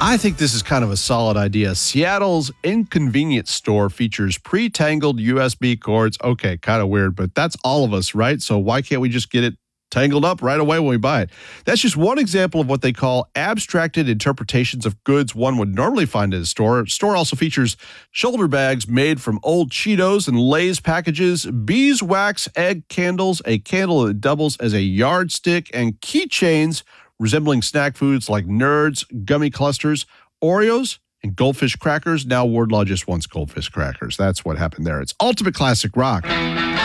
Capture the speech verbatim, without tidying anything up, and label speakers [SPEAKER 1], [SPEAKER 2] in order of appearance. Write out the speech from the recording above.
[SPEAKER 1] I think this is kind of a solid idea. Seattle's Inconvenience Store features pre-tangled U S B cords. Okay, kind of weird, but that's all of us, right? So why can't we just get it tangled up right away when we buy it? That's just one example of what they call abstracted interpretations of goods one would normally find at a store. The store also features shoulder bags made from old Cheetos and Lay's packages, beeswax egg candles, a candle that doubles as a yardstick, and keychains resembling snack foods like Nerds, gummy clusters, Oreos, and Goldfish crackers. Now Wardlaw just wants Goldfish crackers. That's what happened there. It's Ultimate Classic Rock.